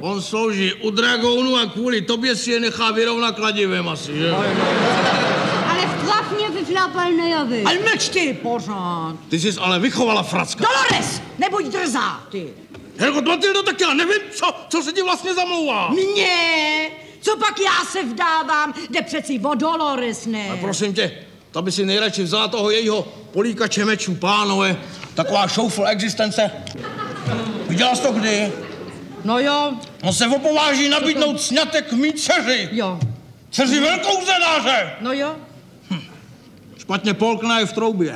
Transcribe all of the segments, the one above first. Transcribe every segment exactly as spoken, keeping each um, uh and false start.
On slouží u dragounu a kvůli tobě si je nechá vyrovnat kladivem asi, že? Ale v tlafně vyflápal nejavy. Ale mlč ty pořád. Ty jsi ale vychovala fracka. Dolores, nebuď drzá, ty. Hergot Matildo, tak já nevím, co, co se ti vlastně zamlouvá. Mně? Co pak já se vdávám? Jde přeci o Dolores, ne? A prosím tě, ta by si nejradši vzala toho jejího políkače mečů, pánové. Taková šoufl existence. Viděla jsi to kdy? No jo. On se opováží nabídnout sňatek mý dceři. Jo. Dceři velkou zenáře. No jo. Hm. Špatně polkná je v troubě.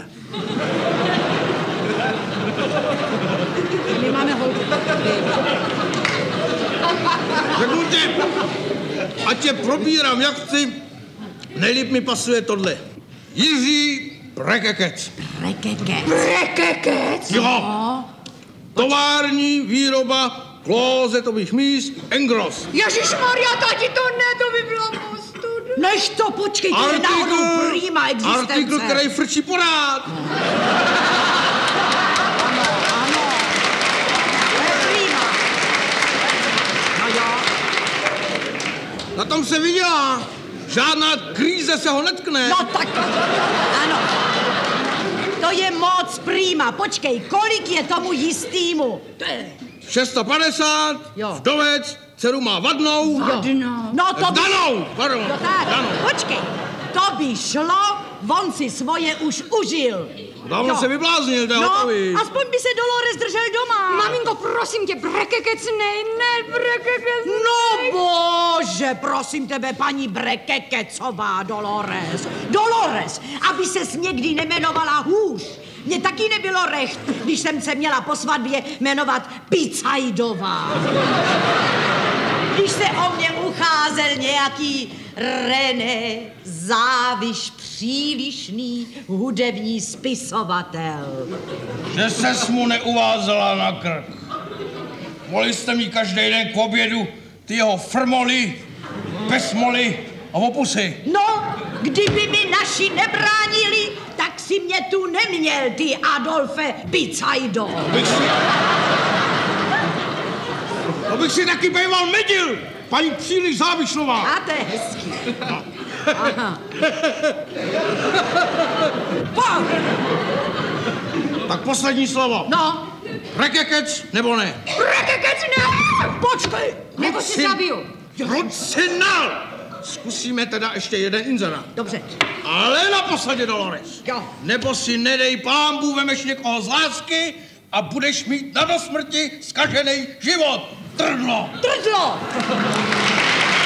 My máme holku. Řeknu ti, ať tě probírám, jak chci, nejlíp mi pasuje tohle. Jiří Brekekec. Brekekec. Brekekec? Jo. No. Tovární výroba klozetových míst Engros. Ježišmarja, tati, to ne, to by bylo postudu. Než to, počkej, to je náhodou prýma existence. Artikl, který frčí porád. No. Ano, ano. To je prýma. No jo. Na tom se vydělá. Žádná kríze se ho netkne. No tak, ano. To je moc prýma. Počkej, kolik je tomu jistýmu? šest set padesát, jo. Vdovec, dceru má vadnou. Vadnou. No to by... Danou, pardon. No tak, Danou. počkej, to by šlo, on si svoje už užil. Dávno se vybláznil, to je no, hotový. aspoň by se Dolores držel doma. Maminko, prosím tě, Brekekec, nej, ne, Brekekec, No bože, prosím tebe, paní Brekekecová, Dolores. Dolores, aby ses někdy nemenovala hůř. Mně taky nebylo recht, když jsem se měla po svatbě jmenovat Picajdová. Když se o mě ucházel nějaký René Záviš, přílišný hudební spisovatel. Že ses mu neuvázela na krk. Mohli jste mi každý den k obědu ty jeho frmoly, besmoly a opusy. No, kdyby mi naši nebránili, tak si mě tu neměl, ty Adolfe Picajdo. Abych si... Abych si taky bejval medil, paní příliš Závišnová. A to je hezký. No. Aha. Pojď. Tak poslední slovo. No. Brekekec nebo ne? Brekekec ne! Počkej. Nebo si zabiju. Proč si nal? Zkusíme teda ještě jeden inzerát. Dobře. Ale naposledy, Dolores. Jo. Nebo si nedej pámbu, vemeš někoho z lásky a budeš mít na dosmrti zkažený život. Trdlo. Trdlo.